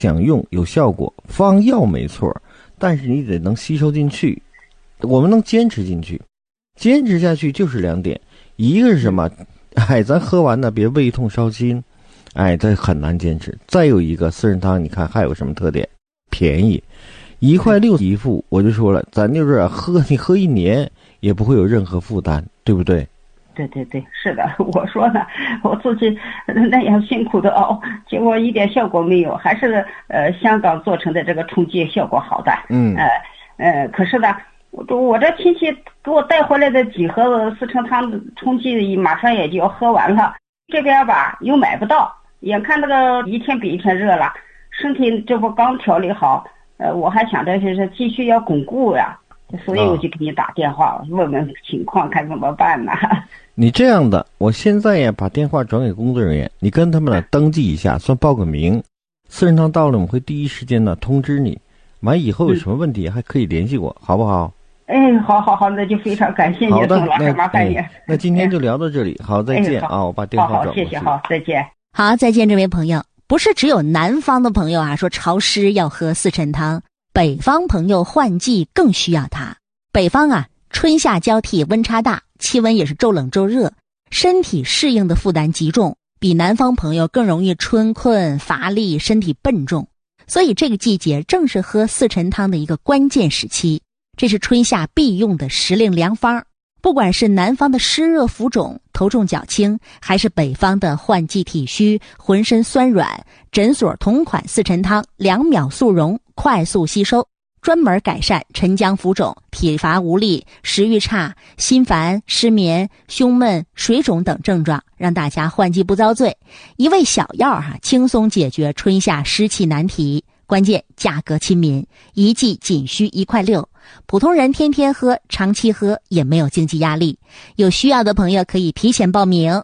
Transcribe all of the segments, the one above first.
想用有效果，方药没错，但是你得能吸收进去，我们能坚持进去，坚持下去就是2点，一个是什么？咱喝完呢别胃痛烧心，这很难坚持。再有一个，四神汤你看还有什么特点？便宜，1块6一副，我就说了，咱就是你喝1年也不会有任何负担，对不对？ 对，是的，我说呢，我自己那样辛苦的熬，结果一点效果没有，还是香港做成的这个冲剂效果好的。可是呢，我这亲戚给我带回来的几盒四神汤冲剂马上也就要喝完了，这边吧又买不到，眼看那个一天比一天热了，身体这不刚调理好，我还想着是继续要巩固呀，所以我就给你打电话问问情况，看怎么办呢？ 你这样的，我现在呀把电话转给工作人员，你跟他们呢登记一下，算报个名。四神汤到了，我们会第一时间呢通知你。完以后有什么问题还可以联系我，好不好？ 好，那就非常感谢你，宋老师，麻烦你。 那今天就聊到这里，好，再见啊！我把电话转过去。 谢谢，好，再见。 好，再见，这位朋友。不是只有南方的朋友说潮湿要喝四神汤，北方朋友换季更需要它。北方春夏交替，温差大，气温也是骤冷骤热，身体适应的负担极重，比南方朋友更容易春困乏力，身体笨重。所以这个季节正是喝四神汤的一个关键时期，这是春夏必用的时令良方。不管是南方的湿热浮肿、头重脚轻，还是北方的换季体虚、浑身酸软，诊所同款四神汤2秒速溶，快速吸收，专门改善沉江浮肿、体乏无力、食欲差、心烦、失眠、胸闷、水肿等症状，让大家换季不遭罪。一味小药轻松解决春夏湿气难题，关键价格亲民，一剂仅需1块6，普通人天天喝、长期喝也没有经济压力。有需要的朋友可以提前报名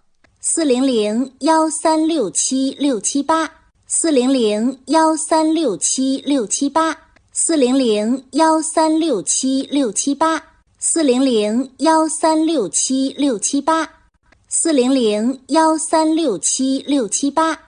，400-1367-678 400-1367-678 400-1367-678 400-1367-678 400-1367-678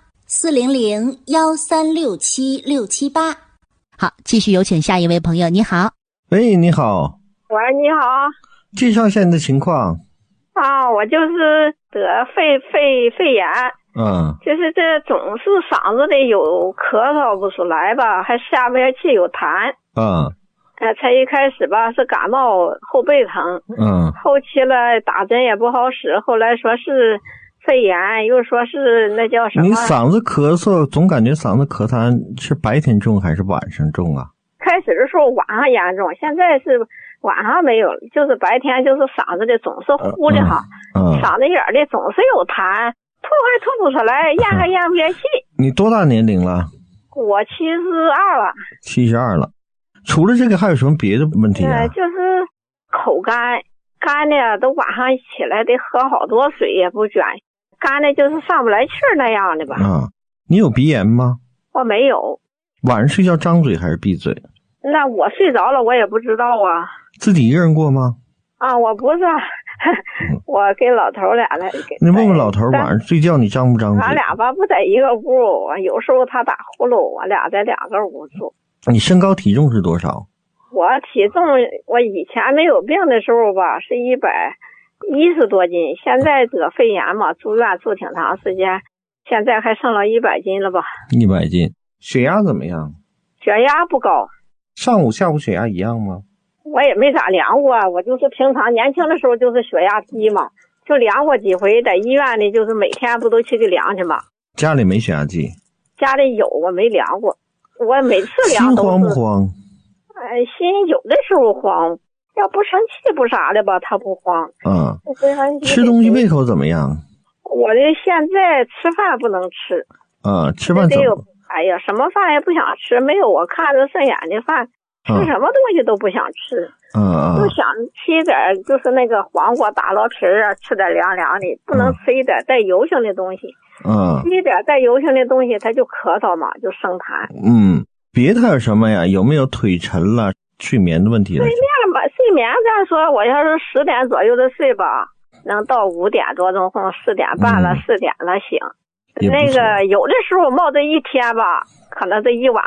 400-1367-678。好，继续有请下一位朋友。你好。 喂，你好。 喂，你好。 介绍一下你的情况。 我就是得肺炎。就是这总是嗓子里有咳嗽不出来吧，还下边气有痰。才一开始吧是感冒后背疼。后期了打针也不好使，后来说是肺炎，又说是那叫什么。 你嗓子咳嗽总感觉嗓子咳痰是白天重还是晚上重啊？ 开始的时候晚上严重，现在是晚上没有，就是白天就是嗓子里总是呼的嗓子眼里总是有痰，吐还吐不出来，咽还咽不下气。 你多大年龄了？ 我72了。 72了。除了这个还有什么别的问题啊？ 就是口干的都晚上起来得喝好多水也不卷，干的就是上不来气儿那样的吧。 你有鼻炎吗？ 我没有。 晚上睡觉张嘴还是闭嘴？ 那我睡着了我也不知道啊。 自己一个人过吗？ 我不是我跟老头俩来。 你问问老头晚上睡觉你张不张嘴？ 俺俩吧不在一个屋，有时候他打呼噜，我俩在2个屋住。 你身高体重是多少？ 我体重我以前没有病的时候吧是110多斤，现在得肺炎嘛，住院住挺长时间，现在还剩了100斤了吧。 100斤。血压怎么样？ 血压不高。 上午下午血压一样吗？ 我也没咋量过，我就是平常年轻的时候就是血压低嘛，就量过几回，在医院里就是每天不都去量去嘛。 家里没血压计？ 家里有，我没量过。我每次量都是。 心慌不慌？ 心有的时候慌，要不生气不啥的吧，他不慌。 吃东西胃口怎么样？ 我这现在吃饭不能吃。 吃饭怎么？ 什么饭也不想吃，没有我看着顺眼的饭，吃什么东西都不想吃。就想吃一点就是那个黄瓜打捞皮儿吃点凉凉的，不能吃一点带油性的东西。吃一点带油性的东西他就咳嗽嘛，就生痰。 别的还有什么呀？有没有腿沉了睡眠的问题？睡眠咱说我要是10点左右的睡吧，能到5点多钟或4点半了4点了醒。 也不错。 那个有的时候冒这一天吧，可能这一晚